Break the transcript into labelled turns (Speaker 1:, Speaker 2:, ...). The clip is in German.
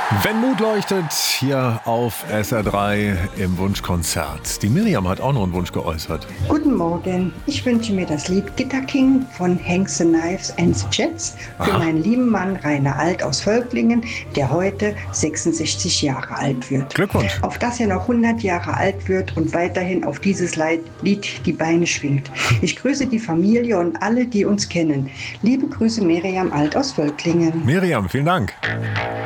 Speaker 1: Wenn Mut leuchtet, hier auf SR3 im Wunschkonzert. Die Miriam hat auch noch einen Wunsch geäußert.
Speaker 2: Guten Morgen, ich wünsche mir das Lied Gitter King von Hank the Knives and the Jets für meinen lieben Mann Rainer Alt aus Völklingen, der heute 66 Jahre alt wird.
Speaker 1: Glückwunsch.
Speaker 2: Auf dass er noch 100 Jahre alt wird und weiterhin auf dieses Lied die Beine schwingt. Ich grüße die Familie und alle, die uns kennen. Liebe Grüße, Miriam Alt aus Völklingen.
Speaker 1: Miriam, vielen Dank.